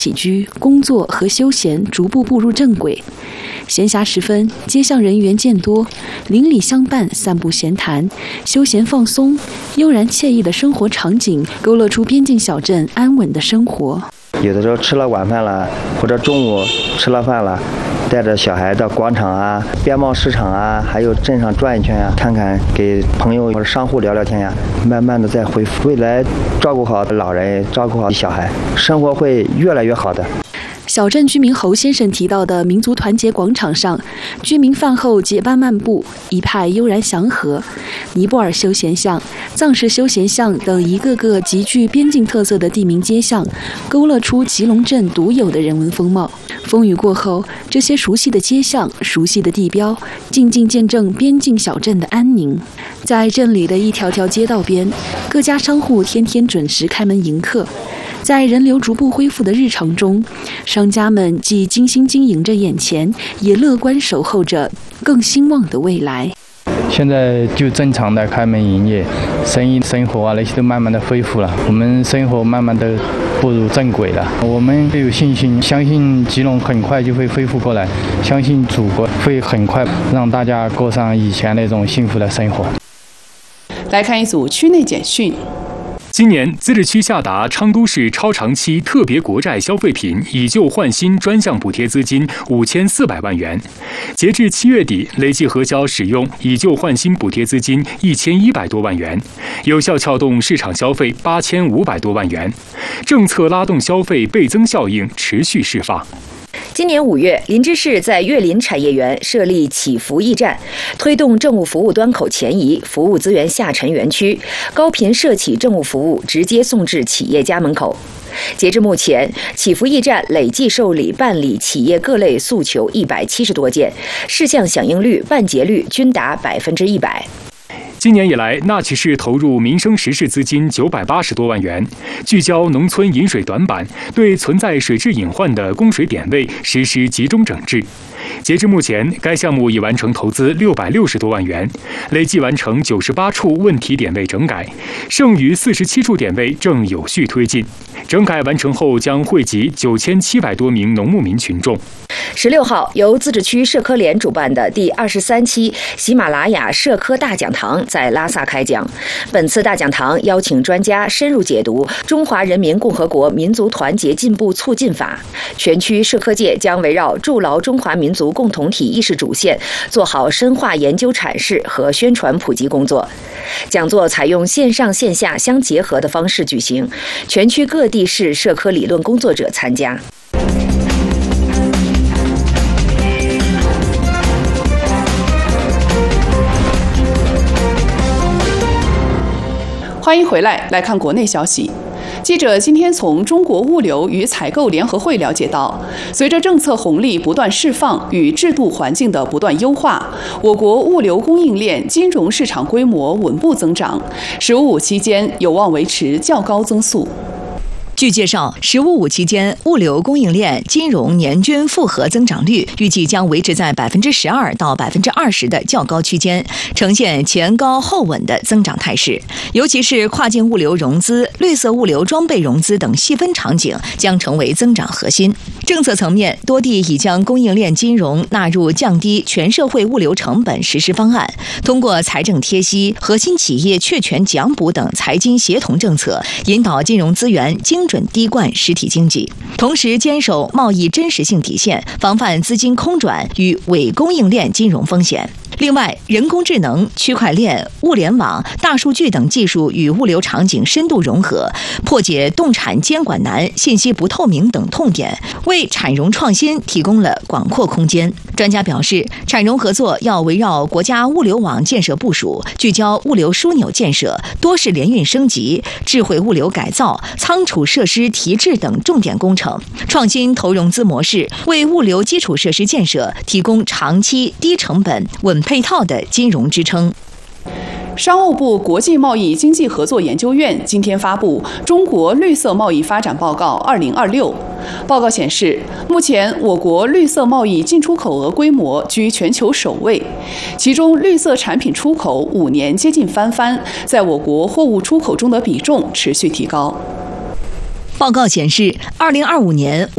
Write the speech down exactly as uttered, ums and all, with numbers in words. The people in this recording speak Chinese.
起居、工作和休闲逐步步入正轨。闲暇时分，街巷人员渐多，邻里相伴，散步闲谈，休闲放松，悠然惬意的生活场景，勾勒出边境小镇安稳的生活。 有的时候吃了晚饭了，或者中午吃了饭了，带着小孩到广场啊、边贸市场啊，还有镇上转一圈呀、啊，看看，给朋友或者商户聊聊天呀、啊，慢慢的再恢复。未来照顾好老人，照顾好小孩，生活会越来越好的。 小镇居民侯先生提到的民族团结广场上，居民饭后结伴漫步，一派悠然祥和。尼泊尔休闲巷、藏式休闲巷等一个个极具边境特色的地名街巷，勾勒出吉隆镇独有的人文风貌。风雨过后，这些熟悉的街巷、熟悉的地标，静静见证边境小镇的安宁。在镇里的一条条街道边，各家商户天天准时开门迎客。在人流逐步恢复的日常中，商家们既精心经营着眼前，也乐观守候着更兴旺的未来。 现在就正常的开门营业，生意、生活啊那些都慢慢的恢复了，我们生活慢慢的步入正轨了。我们有信心，相信吉隆很快就会恢复过来，相信祖国会很快让大家过上以前那种幸福的生活。 来看一组区内简讯。 今年，自治区下达昌都市超长期特别国债消费品以旧换新专项补贴资金五千四百万元，截至七月底，累计核销使用以旧换新补贴资金一千一百多万元，有效撬动市场消费八千五百多万元，政策拉动消费倍增效应持续释放。 今年五月，林芝市在岳林产业园设立启服驿站，推动政务服务端口前移，服务资源下沉园区，高频社企政务服务直接送至企业家门口。截至目前，启服驿站累计受理办理企业各类诉求一百七十多件，事项响应率、办结率均达百分之一百。 今年以来，纳启市投入民生实事资金九百八十多万元，聚焦农村饮水短板，对存在水质隐患的供水点位实施集中整治。截至目前，该项目已完成投资六百六十多万元，累计完成九十八处问题点位整改，剩余四十七处点位正有序推进。整改完成后，将惠及九千七百多名农牧民群众。 十六号，由自治区社科联主办的第二十三期喜马拉雅社科大讲堂在拉萨开讲。本次大讲堂邀请专家深入解读《中华人民共和国民族团结进步促进法》，全区社科界将围绕筑牢中华民族共同体意识主线，做好深化研究阐释和宣传普及工作。讲座采用线上线下相结合的方式举行，全区各地市社科理论工作者参加。 欢迎回来，来看国内消息。记者今天从中国物流与采购联合会了解到，随着政策红利不断释放与制度环境的不断优化，我国物流供应链金融市场规模稳步增长，十五五期间有望维持较高增速。 据介绍，十五五期间，物流供应链金融年均复合增长率预计将维持在百分之十二到百分之二十的较高区间，呈现前高后稳的增长态势。尤其是跨境物流融资、绿色物流装备融资等细分场景将成为增长核心。政策层面，多地已将供应链金融纳入降低全社会物流成本实施方案，通过财政贴息、核心企业确权奖补等财经协同政策，引导金融资源精准滴灌实体经济，同时坚守贸易真实性底线，防范资金空转与伪供应链金融风险。另外，人工智能、区块链、物联网、大数据等技术与物流场景深度融合，破解动产监管难、信息不透明等痛点，为产融创新提供了广阔空间。专家表示，产融合作要围绕国家物流网建设部署，聚焦物流枢纽建设、多式联运升级、智慧物流改造、仓储设施提质等重点工程，创新投融资模式，为物流基础设施建设提供长期、低成本、稳配套的金融支撑。 商务部国际贸易经济合作研究院今天发布《中国绿色贸易发展报告二零二六》。报告显示，目前我国绿色贸易进出口额规模居全球首位，其中绿色产品出口五年接近翻番，在我国货物出口中的比重持续提高。 报告显示，二零二五年